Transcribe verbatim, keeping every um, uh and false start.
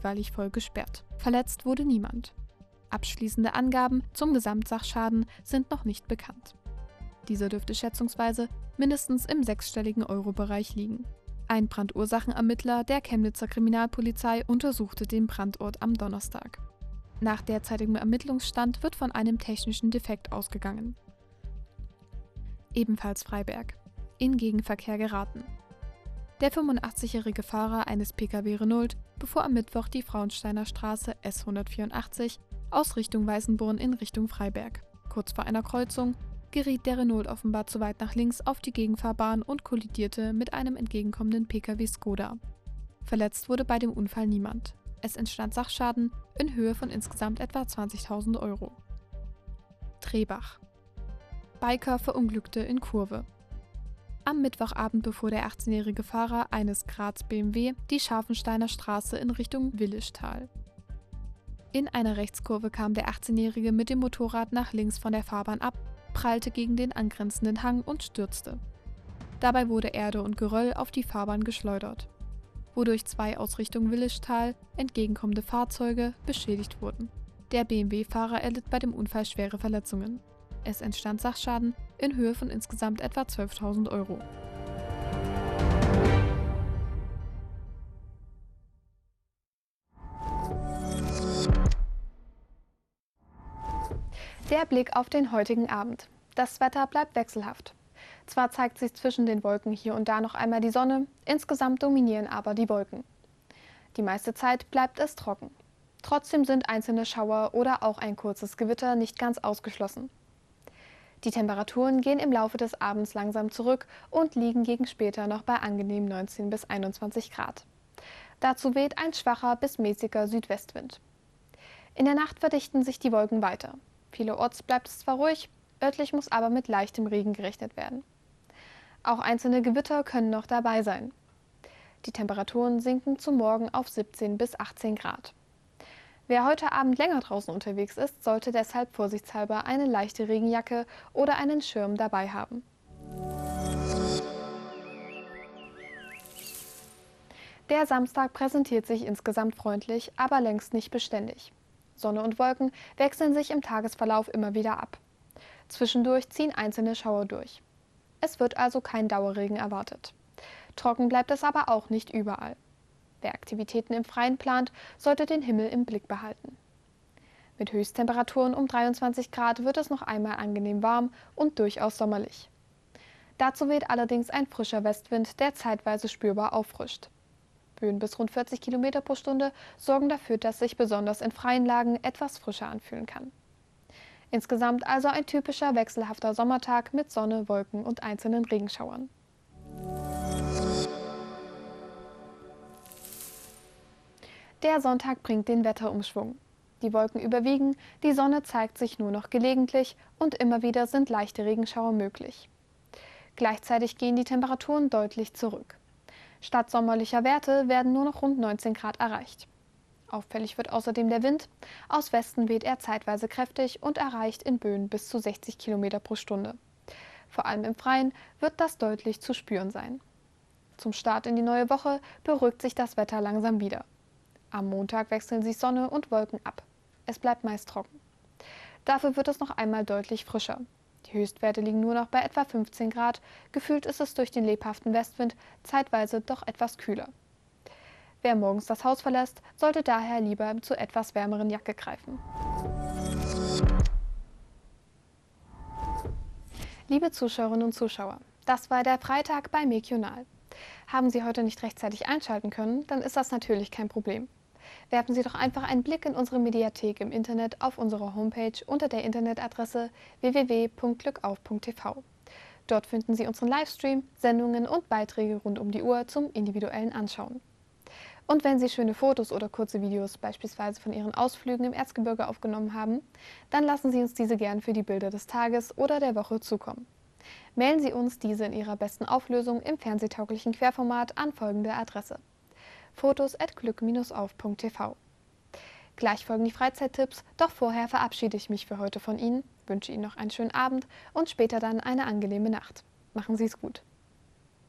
etwaig voll gesperrt. Verletzt wurde niemand. Abschließende Angaben zum Gesamtsachschaden sind noch nicht bekannt. Dieser dürfte schätzungsweise mindestens im sechsstelligen Euro-Bereich liegen. Ein Brandursachenermittler der Chemnitzer Kriminalpolizei untersuchte den Brandort am Donnerstag. Nach derzeitigem Ermittlungsstand wird von einem technischen Defekt ausgegangen. Ebenfalls Freiberg. In Gegenverkehr geraten. Der fünfundachtzig-jährige Fahrer eines P K W Renault befuhr am Mittwoch die Frauensteiner Straße S hundertvierundachtzig aus Richtung Weißenborn in Richtung Freiberg. Kurz vor einer Kreuzung geriet der Renault offenbar zu weit nach links auf die Gegenfahrbahn und kollidierte mit einem entgegenkommenden P K W Skoda. Verletzt wurde bei dem Unfall niemand. Es entstand Sachschaden in Höhe von insgesamt etwa zwanzigtausend Euro. Trebach. Biker verunglückte in Kurve. Am Mittwochabend befuhr der achtzehnjährige Fahrer eines Graz B M W die Scharfensteiner Straße in Richtung Willischtal. In einer Rechtskurve kam der achtzehnjährige mit dem Motorrad nach links von der Fahrbahn ab, prallte gegen den angrenzenden Hang und stürzte. Dabei wurde Erde und Geröll auf die Fahrbahn geschleudert, wodurch zwei aus Richtung Willischtal entgegenkommende Fahrzeuge beschädigt wurden. Der B M W-Fahrer erlitt bei dem Unfall schwere Verletzungen. Es entstand Sachschaden in Höhe von insgesamt etwa zwölftausend Euro. Der Blick auf den heutigen Abend. Das Wetter bleibt wechselhaft. Zwar zeigt sich zwischen den Wolken hier und da noch einmal die Sonne, insgesamt dominieren aber die Wolken. Die meiste Zeit bleibt es trocken. Trotzdem sind einzelne Schauer oder auch ein kurzes Gewitter nicht ganz ausgeschlossen. Die Temperaturen gehen im Laufe des Abends langsam zurück und liegen gegen später noch bei angenehm neunzehn bis einundzwanzig Grad. Dazu weht ein schwacher bis mäßiger Südwestwind. In der Nacht verdichten sich die Wolken weiter. Vielerorts bleibt es zwar ruhig, örtlich muss aber mit leichtem Regen gerechnet werden. Auch einzelne Gewitter können noch dabei sein. Die Temperaturen sinken zum Morgen auf siebzehn bis achtzehn Grad. Wer heute Abend länger draußen unterwegs ist, sollte deshalb vorsichtshalber eine leichte Regenjacke oder einen Schirm dabei haben. Der Samstag präsentiert sich insgesamt freundlich, aber längst nicht beständig. Sonne und Wolken wechseln sich im Tagesverlauf immer wieder ab. Zwischendurch ziehen einzelne Schauer durch. Es wird also kein Dauerregen erwartet. Trocken bleibt es aber auch nicht überall. Wer Aktivitäten im Freien plant, sollte den Himmel im Blick behalten. Mit Höchsttemperaturen um dreiundzwanzig Grad wird es noch einmal angenehm warm und durchaus sommerlich. Dazu weht allerdings ein frischer Westwind, der zeitweise spürbar auffrischt. Böen bis rund vierzig Kilometer pro Stunde sorgen dafür, dass sich besonders in freien Lagen etwas frischer anfühlen kann. Insgesamt also ein typischer wechselhafter Sommertag mit Sonne, Wolken und einzelnen Regenschauern. Der Sonntag bringt den Wetterumschwung. Die Wolken überwiegen, die Sonne zeigt sich nur noch gelegentlich und immer wieder sind leichte Regenschauer möglich. Gleichzeitig gehen die Temperaturen deutlich zurück. Statt sommerlicher Werte werden nur noch rund neunzehn Grad erreicht. Auffällig wird außerdem der Wind. Aus Westen weht er zeitweise kräftig und erreicht in Böen bis zu sechzig Kilometer pro Stunde. Vor allem im Freien wird das deutlich zu spüren sein. Zum Start in die neue Woche beruhigt sich das Wetter langsam wieder. Am Montag wechseln sich Sonne und Wolken ab. Es bleibt meist trocken. Dafür wird es noch einmal deutlich frischer. Die Höchstwerte liegen nur noch bei etwa fünfzehn Grad. Gefühlt ist es durch den lebhaften Westwind zeitweise doch etwas kühler. Wer morgens das Haus verlässt, sollte daher lieber zu etwas wärmeren Jacke greifen. Liebe Zuschauerinnen und Zuschauer, das war der Freitag bei Mekional. Haben Sie heute nicht rechtzeitig einschalten können, dann ist das natürlich kein Problem. Werfen Sie doch einfach einen Blick in unsere Mediathek im Internet auf unserer Homepage unter der Internetadresse w w w punkt glückauf punkt t v. Dort finden Sie unseren Livestream, Sendungen und Beiträge rund um die Uhr zum individuellen Anschauen. Und wenn Sie schöne Fotos oder kurze Videos beispielsweise von Ihren Ausflügen im Erzgebirge aufgenommen haben, dann lassen Sie uns diese gern für die Bilder des Tages oder der Woche zukommen. Mailen Sie uns diese in Ihrer besten Auflösung im fernsehtauglichen Querformat an folgende Adresse: fotos at glück auf punkt t v. Gleich folgen die Freizeittipps, doch vorher verabschiede ich mich für heute von Ihnen, wünsche Ihnen noch einen schönen Abend und später dann eine angenehme Nacht. Machen Sie es gut.